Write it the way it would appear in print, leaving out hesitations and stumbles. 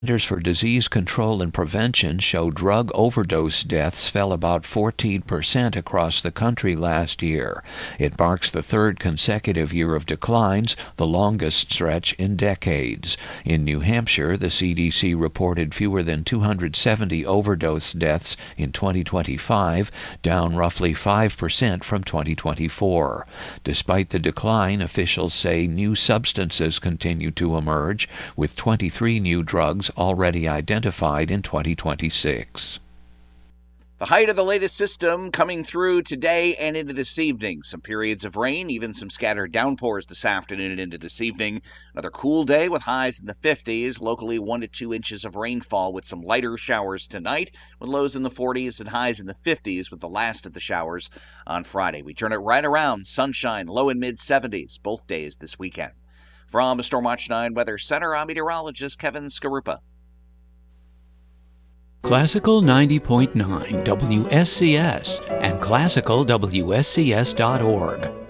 Centers for Disease Control and Prevention show drug overdose deaths fell about 14% across the country last year. It marks the third consecutive year of declines, the longest stretch in decades. In New Hampshire, the CDC reported fewer than 270 overdose deaths in 2025, down roughly 5% from 2024. Despite the decline, officials say new substances continue to emerge, with 23 new drugs already identified in 2026. The height of the latest system coming through today and into this evening. Some periods of rain, even some scattered downpours this afternoon and into this evening. Another cool day with highs in the 50s, locally 1 to 2 inches of rainfall with some lighter showers tonight, with lows in the 40s and highs in the 50s with the last of the showers on Friday. We turn it right around, sunshine, low and mid 70s both days this weekend. From Stormwatch 9 Weather Center, I'm meteorologist Kevin Skarupa. Classical 90.9 WSCS and classicalwscs.org.